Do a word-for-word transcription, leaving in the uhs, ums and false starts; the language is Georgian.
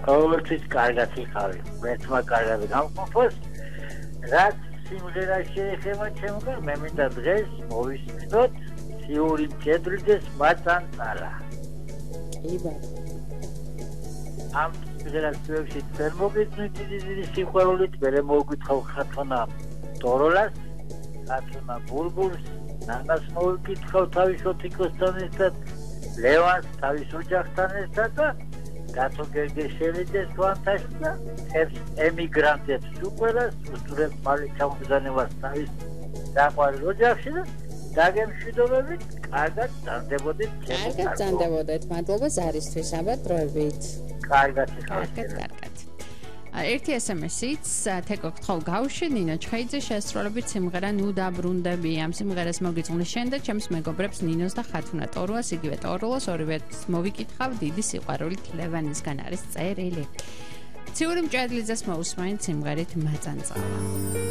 ყოველთვის კარგად იყავი. მეცმა კარგად გამყოფოს. რაც სიმღერა შეეხება ჩემგან, მე მინდა დღეს მოვისმინოთ სიული მჭედრიძეს მაწანწალა. კი ბატონო. ამ სიმღერას ჩვენში ვერ მოგიწვით დიდი სიყვარულით, მე მოგვითხოვ ხათონა ტოროლას, ხათონა ბულბულს, ნანას მოვიკითხავ თავის ოთიკოსთან ერთად, ლევანს თავის ოჯახთან ერთად და დათო გერგეშელიძეს ვანთაშს და ერთ ემიგრანტებს უყურებს, უსწრებს მალე ჩამოგზავნებას თავის საყვარელ ოჯახში და დაგემშვიდობებით, კარგად წარდებოდეთ. კარგად წარდებოდეთ, მადლობა ზარისთვის, აბა დროებით. კარგად კარგად, კარგად. ერთი ესემესიც თეკო გთხოვ გავში ნინო ჩხეიძის შესრულებით სიმღერა ნუ დაბრუნდები. ამ სიმღერას მოგიწვნის შენ და ჩემს მეგობრებს ნინოს და ხათუნა ტორუას, იგივე ტორულოს ორივეს მოვიკითხავ დიდი სიყვარულით ლევანისგან არის წერილი. ციური მჭედლიძეს მოусმენთ სიმღერით მაწანწალა.